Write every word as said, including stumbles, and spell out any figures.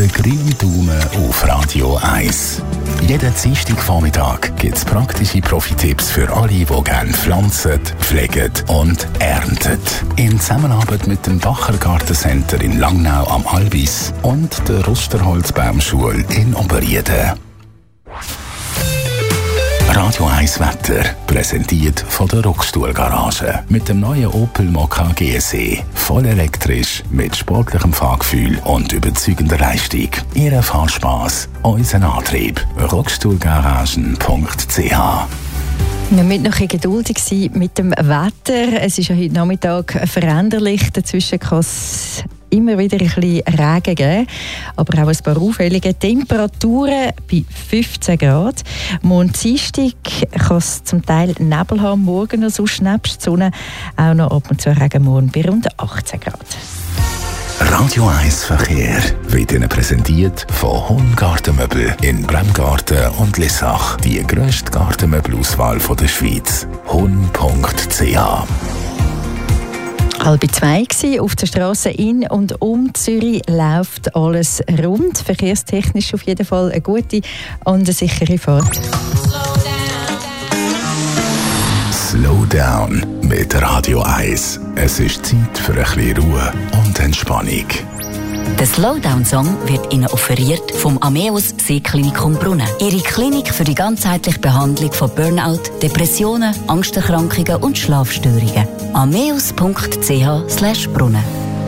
grüne Daumen auf Radio eins. Jeden Dienstagvormittag gibt es praktische Profi-Tipps für alle, die gerne pflanzen, pflegen und ernten. In Zusammenarbeit mit dem Bacher Gartencenter in Langnau am Albis und der Rusterholzbaumschule in Oberrieden. Radio eins Wetter, präsentiert von der Rockstuhl-Garage. Mit dem neuen Opel Mokka G S E. Voll elektrisch, mit sportlichem Fahrgefühl und überzeugender Leistung. Ihr Fahrspass, unser Antrieb. rockstuhlgaragen punkt c h. Wir müssen noch ein bisschen geduldig sein mit dem Wetter. Es ist ja heute Nachmittag veränderlich. Dazwischen kann es immer wieder ein bisschen Regen geben, aber auch ein paar auffällige Temperaturen bei fünfzehn Grad. Morgen Dienstag kann es zum Teil Nebel haben, morgen noch, sonst nebst die Sonne auch noch ab und zu Regen, morgen bei rund achtzehn Grad. Radio eins Verkehr wird Ihnen präsentiert von Hun Gartenmöbel in Bremgarten und Lissach. Die grösste Gartenmöbelauswahl der Schweiz. hun punkt c h. Halb zwei war auf der Straße in und um Zürich läuft alles rund. Verkehrstechnisch auf jeden Fall eine gute und eine sichere Fahrt. Slow down mit Radio eins. Es ist Zeit für ein bisschen Ruhe und Entspannung. Der Slowdown-Song wird Ihnen offeriert vom Ameos Seeklinikum Brunnen. Ihre Klinik für die ganzheitliche Behandlung von Burnout, Depressionen, Angsterkrankungen und Schlafstörungen. ameos punkt c h slash brunnen